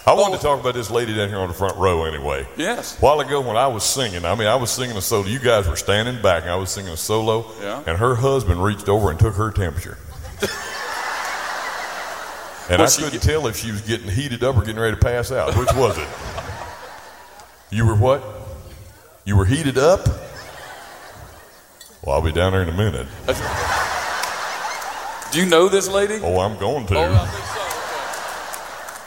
I wanted to talk about this lady down here on the front row anyway. Yes. A while ago when I was singing, I was singing a solo. You guys were standing back, and I was singing a solo. Yeah. And her husband reached over and took her temperature. And I couldn't tell if she was getting heated up or getting ready to pass out. Which was it? You were what? You were heated up? Well, I'll be down there in a minute. Do you know this lady? Oh, I'm going to. Oh,